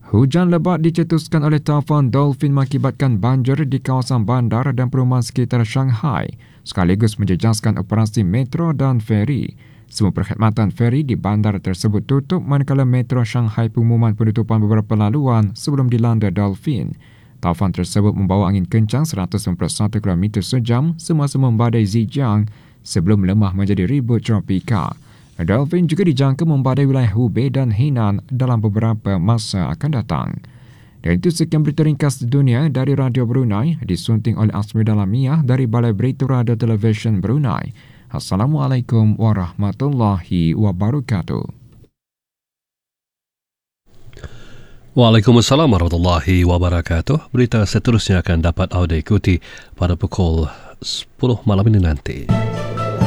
Hujan lebat dicetuskan oleh taufan Dolphin mengakibatkan banjir di kawasan bandar dan perumahan sekitar Shanghai, sekaligus menjejaskan operasi metro dan feri. Semua perkhidmatan feri di bandar tersebut tutup manakala metro Shanghai pengumuman penutupan beberapa laluan sebelum dilanda Dolphin. Taufan tersebut membawa angin kencang 191 km sejam semasa membadai Zhejiang sebelum melemah menjadi ribut tropika. Dolphin juga dijangka membadai wilayah Hubei dan Henan dalam beberapa masa akan datang. Dan itu sekian berita ringkas dunia dari Radio Brunei, disunting oleh Asmida Lamia dari Balai Berita Radio Television Brunei. Assalamualaikum warahmatullahi wabarakatuh. Waalaikumsalam warahmatullahi wabarakatuh. Berita seterusnya akan dapat anda ikuti pada pukul 10 malam ini nanti.